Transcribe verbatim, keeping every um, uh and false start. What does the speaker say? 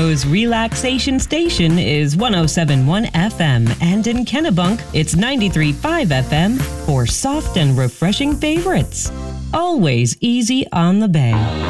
Toronto's relaxation station is one oh seven point one F M, and in Kennebunk, it's ninety-three point five F M for soft and refreshing favorites. Always easy on the bay.